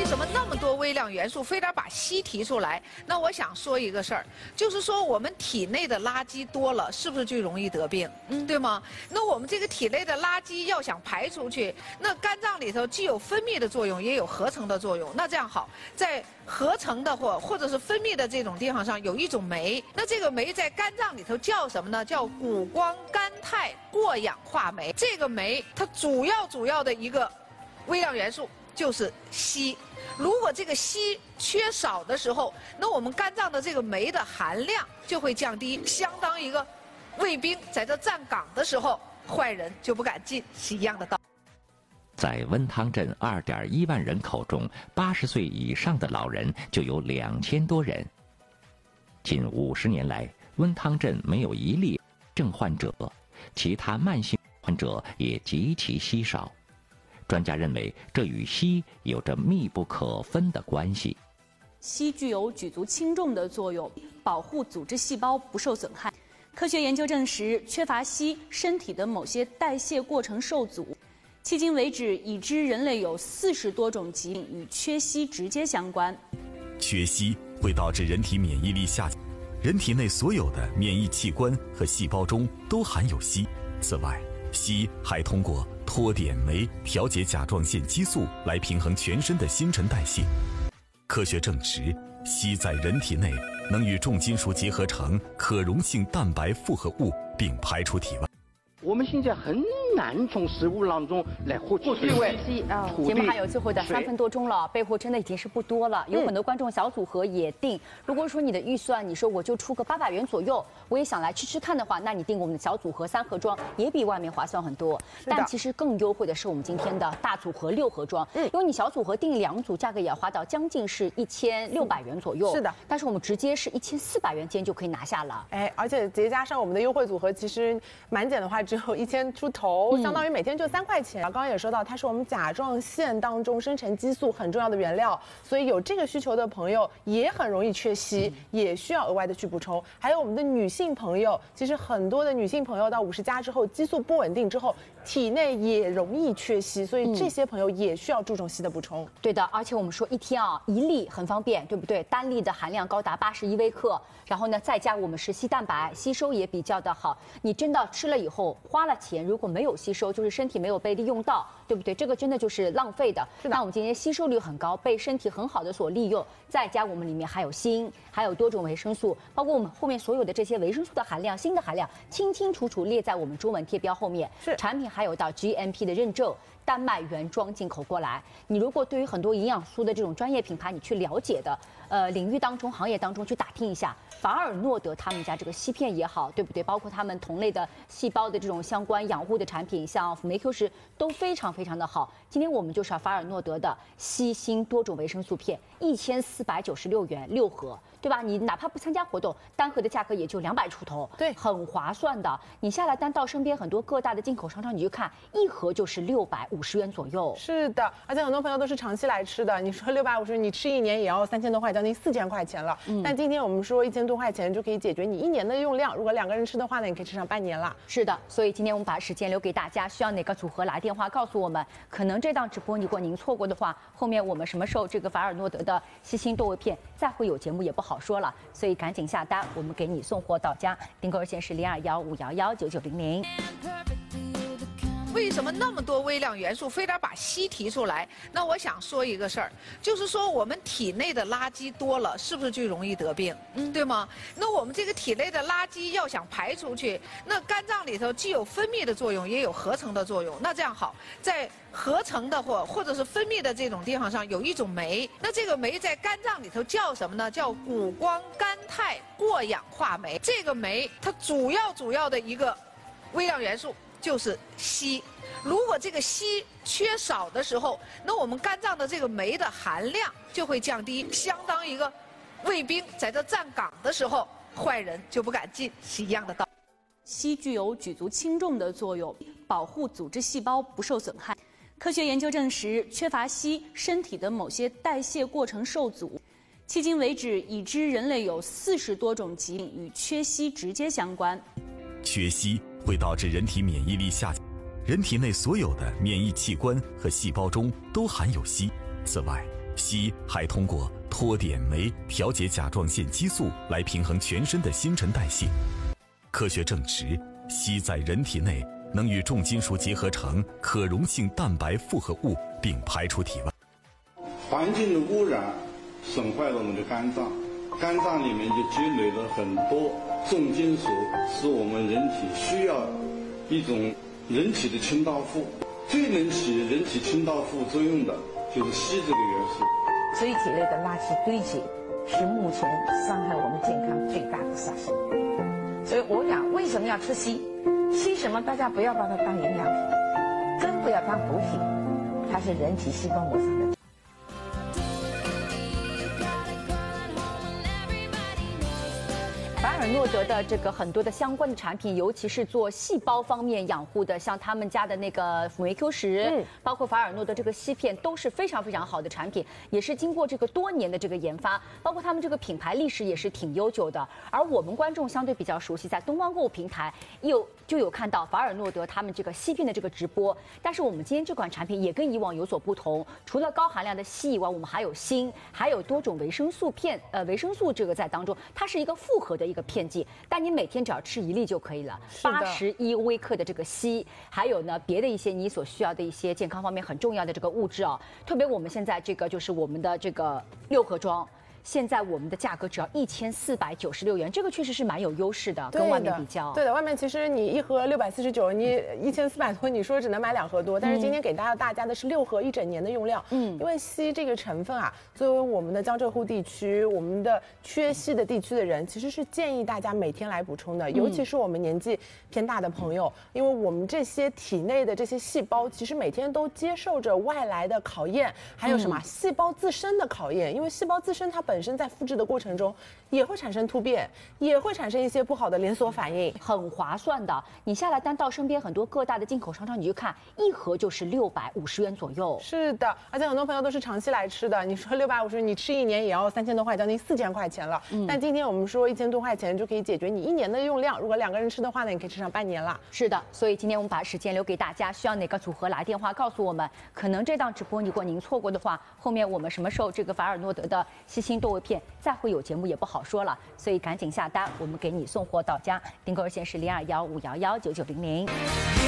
为什么那么多微量元素非得把硒提出来？那我想说一个事儿，就是说我们体内的垃圾多了，是不是就容易得病？对吗？那我们这个体内的垃圾要想排出去，那肝脏里头既有分泌的作用，也有合成的作用。那这样好，在合成的或者是分泌的这种地方上有一种酶，那这个酶在肝脏里头叫什么呢？叫谷胱甘肽过氧化酶。这个酶它主要的一个微量元素就是硒。如果这个硒缺少的时候，那我们肝脏的这个酶的含量就会降低，相当一个卫兵在这站岗的时候，坏人就不敢进，是一样的道理。 在温汤镇2.1万人口中，80岁以上的老人就有2000多人。近50年来，温汤镇没有一例症患者，其他慢性患者也极其稀少。专家认为，这与硒有着密不可分的关系。 硒具有举足轻重的作用，保护组织细胞不受损害。科学研究证实，缺乏硒，身体的某些代谢过程受阻。迄今为止，已知人类有40多种疾病与缺硒直接相关。 缺硒会导致人体免疫力下降，人体内所有的免疫器官和细胞中都含有硒。此外，硒还通过脱碘酶调节甲状腺激素来平衡全身的新陈代谢。科学证实，硒在人体内能与重金属结合成可溶性蛋白复合物，并排出体外。 我们现在很难从食物当中来获取水分。 节目还有最后的3分多钟了，备货真的已经是不多了。有很多观众小组合也订。如果说你的预算，你说我就出个800元左右，我也想来吃吃看的话，那你订我们的小组合3盒装也比外面划算很多。但其实更优惠的是我们今天的大组合6盒装，因为你小组合订2组，价格也要花到将近是1600元左右。 是的， 但是我们直接是1400元间就可以拿下了。 哎，而且直接加上我们的优惠组合，其实满减的话只有1000出头，相当于每天就3块钱。刚刚也说到，它是我们甲状腺当中生成激素很重要的原料，所以有这个需求的朋友也很容易缺硒，也需要额外的去补充。还有我们的女性朋友，其实很多的女性朋友到50加之后，激素不稳定之后，体内也容易缺硒，所以这些朋友也需要注重硒的补充。 对的，而且我们说一天1粒很方便，对不对？单粒的含量高达81微克，然后呢再加我们是硒蛋白，吸收也比较的好。你真的吃了以后花了钱，如果没有吸收，就是身体没有被利用到，对不对？这个真的就是浪费的。那我们今天吸收率很高，被身体很好的所利用，再加我们里面还有锌，还有多种维生素，包括我们后面所有的这些维生素的含量、锌的含量，清清楚楚列在我们中文贴标后面。是产品还有到 GMP 的认证。丹麦原装进口过来，你如果对于很多营养素的这种专业品牌，你去了解的，领域当中、行业当中去打听一下，法尔诺德他们家这个硒片也好，对不对？包括他们同类的细胞的这种相关养护的产品，像辅酶 Q 十都非常非常的好。今天我们就是要法尔诺德的硒锌多种维生素片，1496元6盒，对吧？你哪怕不参加活动，单盒的价格也就200出头，对，很划算的。你下了单到身边很多各大的进口商场，你去看，一盒就是650元左右。 是的，而且很多朋友都是长期来吃的。你说650，你吃1年也要3000多块，将近4000块钱了。但今天我们说1000多块钱就可以解决你1年的用量。如果2个人吃的话呢，你可以吃上半年了。 是的，所以今天我们把时间留给大家，需要哪个组合来电话告诉我们。可能这档直播如果您错过的话，后面我们什么时候这个法尔诺德的硒锌多维片再会有节目也不好说了，所以赶紧下单，我们给你送货到家。订购热线是0215119900。 为什么那么多微量元素非得把硒提出来？那我想说一个事儿，就是说我们体内的垃圾多了，是不是就容易得病？对吗？那我们这个体内的垃圾要想排出去，那肝脏里头既有分泌的作用，也有合成的作用。那这样好，在合成的或者是分泌的这种地方上有一种酶，那这个酶在肝脏里头叫什么呢？叫谷胱甘肽过氧化酶。这个酶它主要的一个微量元素就是硒。如果这个硒缺少的时候，那我们肝脏的这个酶的含量就会降低，相当一个卫兵在这站岗的时候，坏人就不敢进，是一样的道理。 硒具有举足轻重的作用，保护组织细胞不受损害。科学研究证实，缺乏硒，身体的某些代谢过程受阻。迄今为止，已知人类有40多种疾病与缺硒直接相关。 缺硒会导致人体免疫力下降，人体内所有的免疫器官和细胞中都含有硒。此外， 硒还通过脱碘酶调节甲状腺激素来平衡全身的新陈代谢。科学证实，硒在人体内能与重金属结合成可溶性蛋白复合物，并排出体外。 环境的污染损坏了我们的肝脏，肝脏里面就积累了很多重金属，是我们人体需要一种人体的清道夫。最能起人体清道夫作用的就是硒这个元素。 所以体内的垃圾堆积是目前伤害我们健康最大的杀手。所以我讲为什么要吃硒？硒什么？大家不要把它当营养品，更不要当补品，它是人体细胞膜上的。 法尔诺德的这个很多的相关的产品，尤其是做细胞方面养护的，像他们家的那个辅酶 Q10，包括法尔诺德这个硒片，都是非常非常好的产品，也是经过这个多年的这个研发，包括他们这个品牌历史也是挺悠久的。而我们观众相对比较熟悉，在东方购物平台就有看到法尔诺德他们这个硒片的这个直播。但是我们今天这款产品也跟以往有所不同，除了高含量的硒以外，我们还有锌，还有多种维生素片，维生素这个在当中，它是一个复合的一个片剂，但你每天只要吃1粒就可以了。81微克的这个硒，还有呢别的一些你所需要的一些健康方面很重要的这个物质啊。特别我们现在这个就是我们的这个6盒装。现在我们的价格只要1496元，这个确实是蛮有优势的，跟外面比较。 对的，外面其实你1盒649，你1400多，你说只能买2盒多，但是今天给大家的是6盒1整年的用量。因为硒这个成分啊，作为我们的江浙沪地区，我们的缺硒的地区的人，其实是建议大家每天来补充的，尤其是我们年纪偏大的朋友，因为我们这些体内的这些细胞，其实每天都接受着外来的考验，还有什么细胞自身的考验，因为细胞自身它本身在复制的过程中也会产生突变，也会产生一些不好的连锁反应， 很划算的。你下来单到身边很多各大的进口商场，你去看1盒就是650元左右。 是的，而且很多朋友都是长期来吃的，你说650，你吃1年也要3000多块，将近4000块钱了。但今天我们说1000多块钱就可以解决你1年的用量，如果2个人吃的话呢，你可以吃上半年了。 是的，所以今天我们把时间留给大家，需要哪个组合来电话告诉我们。可能这档直播如果您错过的话，后面我们什么时候这个法尔诺德的硒锌多维片再会有节目也不好说了，所以赶紧下单，我们给你送货到家。订购热线是0215119900。